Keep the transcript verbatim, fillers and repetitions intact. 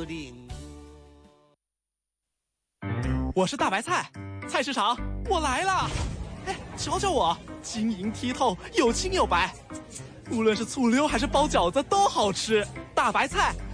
领。 我是大白菜，菜市场我来了！哎，瞧瞧我，晶莹剔透，又青又白，无论是醋溜还是包饺子都好吃。大白菜，